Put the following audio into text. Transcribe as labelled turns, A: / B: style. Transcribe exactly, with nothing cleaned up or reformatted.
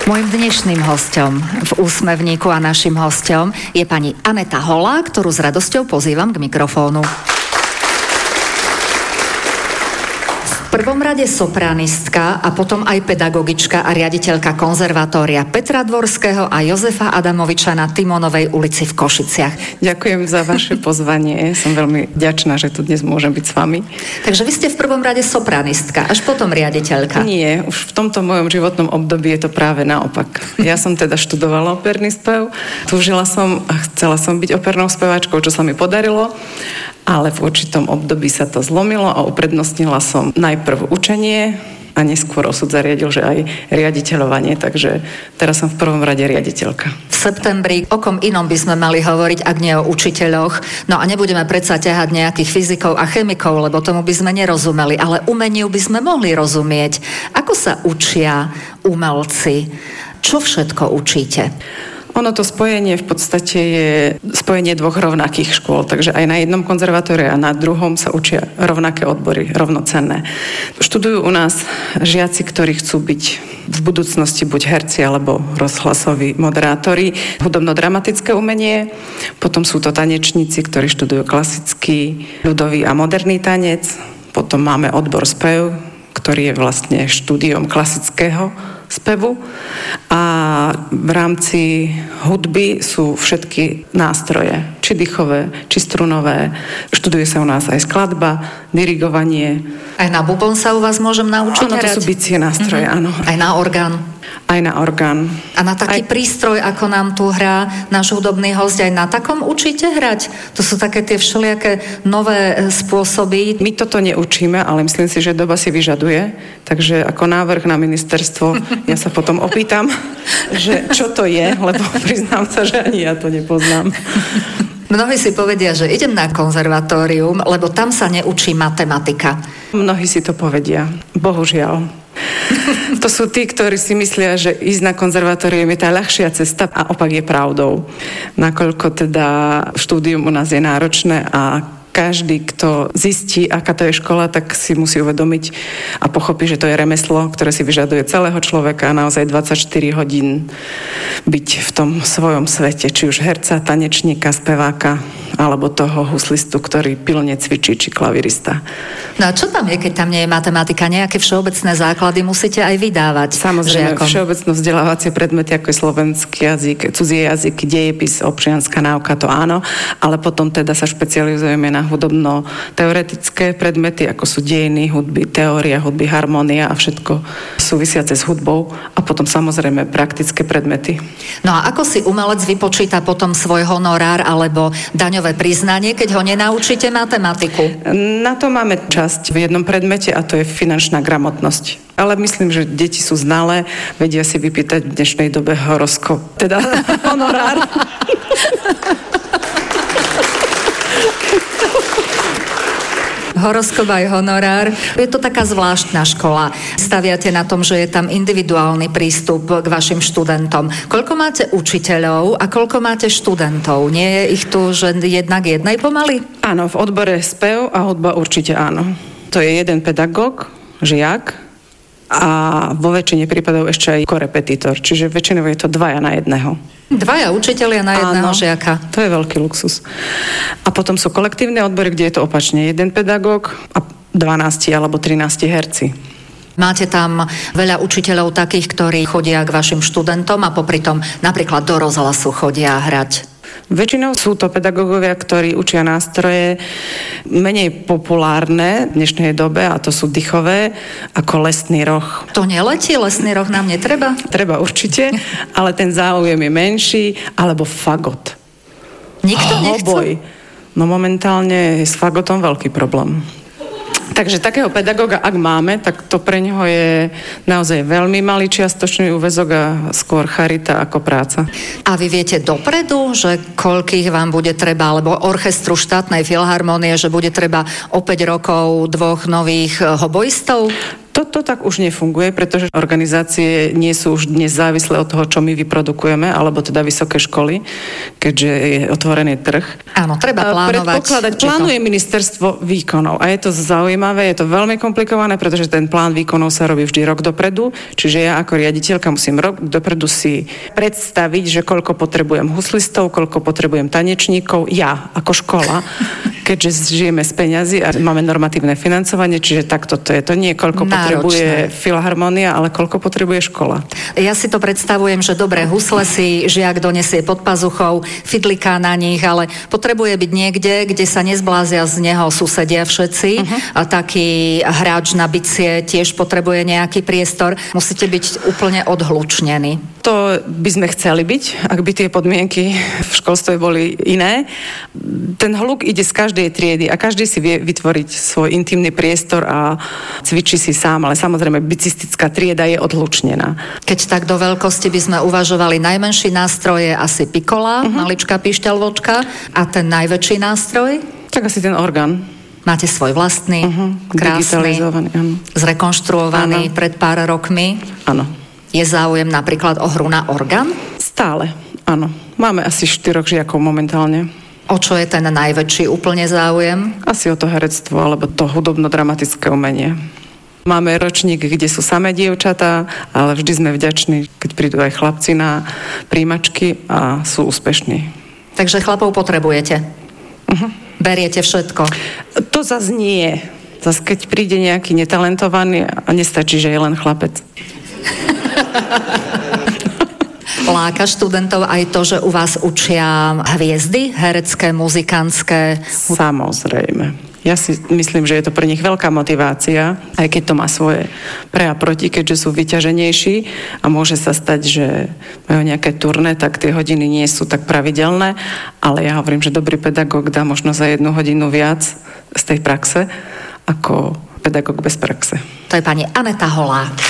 A: Mojím dnešným hosťom v Úsmevníku a našim hosťom je pani Aneta Holá, ktorú s radosťou pozývam k mikrofónu. V prvom rade sopranistka a potom aj pedagogička a riaditeľka konzervatória Petra Dvorského a Jozefa Adamoviča na Timonovej ulici v Košiciach.
B: Ďakujem za vaše pozvanie. Som veľmi vďačná, že tu dnes môžem byť s vami.
A: Takže vy ste v prvom rade sopranistka, až potom riaditeľka.
B: Nie, už v tomto mojom životnom období je to práve naopak. Ja som teda študovala operný spev, túžila som a chcela som byť opernou speváčkou, čo sa mi podarilo. Ale v určitom období sa to zlomilo a uprednostnila som najprv učenie a neskôr osud zariadil, že aj riaditeľovanie, takže teraz som v prvom rade riaditeľka.
A: V septembri o kom inom by sme mali hovoriť, ak nie o učiteľoch. No a nebudeme predsa ťahať nejakých fyzikov a chemikov, lebo tomu by sme nerozumeli, ale umeniu by sme mohli rozumieť. Ako sa učia umelci? Čo všetko učíte?
B: Ono to spojenie v podstate je spojenie dvoch rovnakých škôl, takže aj na jednom konzervatóriu a na druhom sa učia rovnaké odbory, rovnocenné. Študujú u nás žiaci, ktorí chcú byť v budúcnosti buď herci alebo rozhlasoví moderátori, hudobno-dramatické umenie, potom sú to tanečníci, ktorí študujú klasický, ľudový a moderný tanec, potom máme odbor spev, ktorý je vlastne štúdiom klasického spevu a v rámci hudby sú všetky nástroje, či dýchové, či strunové. Študuje sa u nás aj skladba, dirigovanie.
A: Aj na bubon sa u vás môžem naučiť
B: hrať? Áno, to sú bicie nástroje, mm-hmm. áno.
A: Aj na orgán?
B: Aj na orgán.
A: A na taký aj... prístroj, ako nám tu hrá náš hudobný hosť, aj na takom učíte hrať? To sú také tie všelijaké nové spôsoby.
B: My toto neučíme, ale myslím si, že doba si vyžaduje. Takže ako návrh na ministerstvo ja sa potom opýtam, že čo to je, lebo priznám sa, že ani ja to nepoznám.
A: Mnohí si povedia, že idem na konzervatórium, lebo tam sa neučí matematika.
B: Mnohí si to povedia. Bohužiaľ. To sú tí, ktorí si myslia, že ísť na konzervatórium je tá ľahšia cesta a opak je pravdou. Nakoľko teda štúdium u nás je náročné a každý, kto zistí, aká to je škola, tak si musí uvedomiť a pochopí, že to je remeslo, ktoré si vyžaduje celého človeka a naozaj dvadsaťštyri hodín byť v tom svojom svete, či už herca, tanečníka, speváka, alebo toho huslistu, ktorý pilne cvičí, či klavirista.
A: No a čo tam je, keď tam nie je matematika? Nejaké všeobecné základy musíte aj vydávať?
B: Samozrejme, všeobecno vzdelávacie predmety, ako je slovenský jazyk, cudzie jazyky, dejepis, občianská náuka, to áno, ale potom teda sa špecializujeme na hudobno-teoretické predmety, ako sú dejiny, hudby, teória, hudby, harmónia a všetko súvisiace s hudbou a potom samozrejme praktické predmety.
A: No a ako si umelec vypočíta potom svoj honorár alebo daňové priznanie, keď ho nenaučíte matematiku?
B: Na to máme časť v jednom predmete a to je finančná gramotnosť. Ale myslím, že deti sú znalé, vedia si vypýtať v dnešnej dobe horoskop, teda honorár.
A: Horoskop aj honorár. Je to taká zvláštna škola. Staviate na tom, že je tam individuálny prístup k vašim študentom. Koľko máte učiteľov a koľko máte študentov? Nie je ich tu, že jednak jednej pomaly?
B: Áno, v odbore spev a hudba určite áno. To je jeden pedagóg, žiak a vo väčšine prípadov ešte aj korepetitor, čiže väčšinou je to dvaja na jedného.
A: Dvaja učitelia na jedného
B: Áno,
A: žiaka.
B: To je veľký luxus. A potom sú kolektívne odbory, kde je to opačne. Jeden pedagóg a dvanásť alebo trinásť herci.
A: Máte tam veľa učiteľov takých, ktorí chodia k vašim študentom a popri tom napríklad do rozhlasu chodia hrať.
B: Väčšinou sú to pedagógovia, ktorí učia nástroje menej populárne v dnešnej dobe a to sú dýchové ako lesný roh.
A: To neletí? Lesný roh nám netreba?
B: Treba určite, ale ten záujem je menší, alebo fagot.
A: Nikto nechce?
B: Hoboj. No momentálne je s fagotom veľký problém. Takže takého pedagóga, ak máme, tak to pre neho je naozaj veľmi malý čiastočný úväzok a skôr charita ako práca.
A: A vy viete dopredu, že koľkých vám bude treba, alebo orchestru štátnej filharmonie, že bude treba o päť rokov dvoch nových hobojistov?
B: To to tak už nefunguje, pretože organizácie nie sú už dnes závislé od toho, čo my vyprodukujeme, alebo teda vysoké školy, keďže je otvorený trh.
A: Áno, treba plánovať.
B: Predpokladať, plánuje to... ministerstvo výkonov a je to zaujímavé, je to veľmi komplikované, pretože ten plán výkonov sa robí vždy rok dopredu, čiže ja ako riaditeľka musím rok dopredu si predstaviť, že koľko potrebujem huslistov, koľko potrebujem tanečníkov, ja ako škola, keďže žijeme z peňazí a máme normatívne financovanie, čiže takto to je. To nie koľko Náročné. Potrebuje filharmonia, ale koľko potrebuje škola.
A: Ja si to predstavujem, že dobré husle si žiak donesie pod pazuchou, fidliká na nich, ale potrebuje byť niekde, kde sa nezblázia z neho susedia všetci. Uh-huh. A taký hráč na bicie tiež potrebuje nejaký priestor. Musíte byť úplne odhlučnení.
B: To by sme chceli byť, ak by tie podmienky v školstve boli iné. Ten hluk ide z každej triedy a každý si vie vytvoriť svoj intimný priestor a cvičí si sám, ale samozrejme bicistická trieda je odhlučnená.
A: Keď tak do veľkosti by sme uvažovali, najmenší nástroj je asi pikola, uh-huh. maličká pišťalvočka, a ten najväčší nástroj?
B: Tak asi ten orgán.
A: Máte svoj vlastný, uh-huh. krásny, zrekonštruovaný ano. Pred pár rokmi.
B: Áno.
A: Je záujem napríklad o hru na orgán?
B: Stále, áno. Máme asi štyroch žiakov momentálne.
A: O čo je ten najväčší úplne záujem?
B: Asi o to herectvo, alebo to hudobno-dramatické umenie. Máme ročník, kde sú samé dievčatá, ale vždy sme vďační, keď prídu aj chlapci na príjmačky a sú úspešní.
A: Takže chlapov potrebujete? Uh-huh. Beriete všetko?
B: To zase nie. Zase keď príde nejaký netalentovaný a nestačí, že je len chlapec.
A: Láka študentov aj to, že u vás učia hviezdy, herecké, muzikantské?
B: Samozrejme. Ja si myslím, že je to pre nich veľká motivácia, aj keď to má svoje pre a proti, keďže sú vyťaženejší a môže sa stať, že majú nejaké turné, tak tie hodiny nie sú tak pravidelné, ale ja hovorím, že dobrý pedagóg dá možno za jednu hodinu viac z tej praxe ako pedagóg bez praxe.
A: To je pani Aneta Holá.